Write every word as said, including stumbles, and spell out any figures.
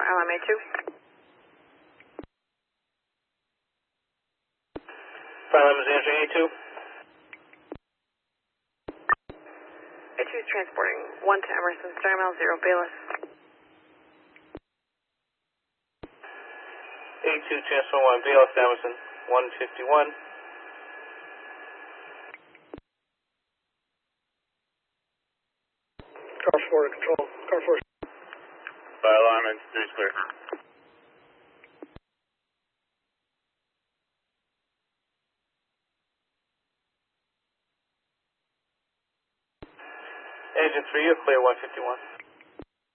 L M A two. Fire Lemons answering A two. A two is transporting one to Emerson, Star Mile, zero Bayless. A two transfer one, Bayless Emerson, one fifty-one. Car four to control. Car four. Fire alarm, three is clear. Engine three, you're clear, one fifty-one.